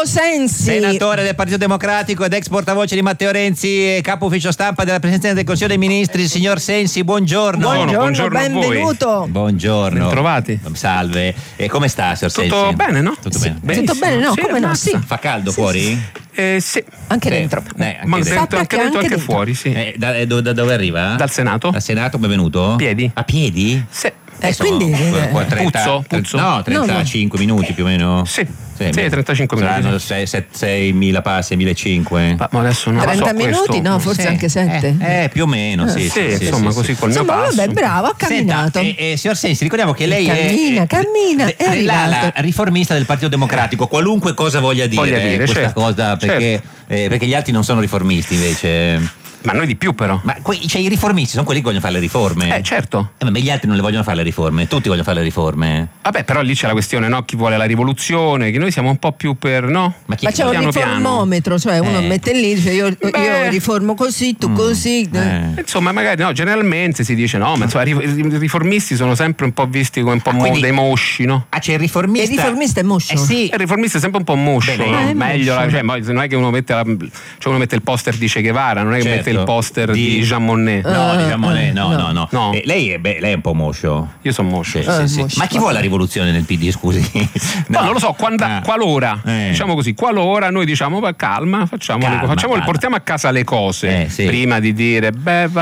Matteo Sensi, senatore del Partito Democratico ed ex portavoce di Matteo Renzi e capo ufficio stampa della Presidenza del Consiglio dei Ministri, signor Sensi, buongiorno. Buongiorno, benvenuto. Buongiorno. Bentrovati. Salve. E come sta, signor Sensi? Tutto bene, no? Tutto bene. Tutto bene, no? Sì, Come no? ammazza. Sì. Fa caldo fuori? Sì. Anche dentro. Ma dentro. anche dentro, anche fuori, sì. Da dove arriva? Dal Senato. Dal Senato, come è venuto? Piedi. A piedi? Sì. Quindi Puzzo? No, 35 minuti più o meno. Sì, 35 minuti. Saranno 6.000 passi, 1.500. Ma adesso non 30 so minuti, questo. no, forse anche 7. Più o meno, sì. Insomma, così col mio Insomma, passo. vabbè, bravo, ha camminato. Senta, signor Sensi, ricordiamo che lei Cammina, è arrivato. la riformista del Partito Democratico, qualunque cosa voglia dire questa certo, cosa, perché gli altri non sono riformisti invece. Ma noi di più, però. Ma i riformisti sono quelli che vogliono fare le riforme. Certo. Ma gli altri non le vogliono fare le riforme, tutti vogliono fare le riforme. Vabbè, però lì c'è la questione, no? Chi vuole la rivoluzione, che noi siamo un po' più per, no? Ma c'è un riformometro, cioè uno mette lì, dice io riformo così, tu così. Insomma, magari no, generalmente si dice no, ma insomma, i riformisti sono sempre un po' visti come un po' dei mosci, no? C'è il riformista. Il riformista è moscio. Sì. Il riformista è sempre un po' moscio, no? Meglio, cioè, non è che uno mette uno mette il poster di Che Guevara, non è che mette il poster di Jean Monnet. No, di Jean Monnet, no. Lei è un po' moscio. Io sono moscio. Sì. Ma chi vuole la rivoluzione nel PD, scusi? No, non lo so, qualora, diciamo così, qualora noi diciamo calma, portiamo a casa le cose prima di dire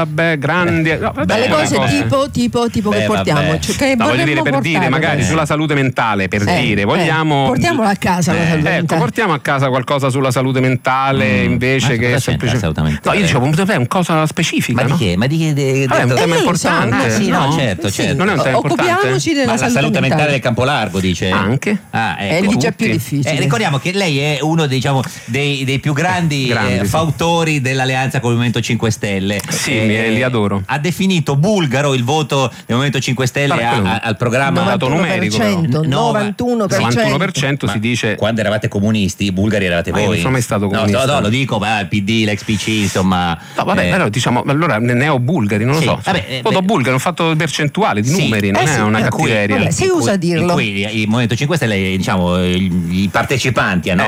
grandi. Le cose tipo che portiamo. Che voglio dire, per dire, magari sulla salute mentale, per dire, vogliamo. Portiamola a casa la salute mentale. Portiamo a casa qualcosa sulla salute mentale invece che semplicemente. No, io dicevo, è una cosa specifica. Ma di che? Ma di che? È un tema importante. Sì, no, certo. Non è un tema importante. Occupiamoci della salute mentale del Campolargo, dice. Anche. Lì già più difficile. Ricordiamo che lei è uno dei più grandi fautori dell'alleanza con il Movimento 5 Stelle. Sì, li adoro. Ha definito bulgaro il voto del Movimento 5 Stelle al programma. Dato numerico. 91%. Si dice. Quando eravate comunisti, i bulgari eravate voi. Io non sono mai stato comunista. No, lo dico, il PD, l'ex PC, insomma. No, vabbè, però diciamo, allora neo-bulgari, non lo so. Voto bulgaro, ho fatto percentuali di numeri, non è una cattiveria. Si usa dirlo. Qui il Movimento 5 Stelle, diciamo, i partecipanti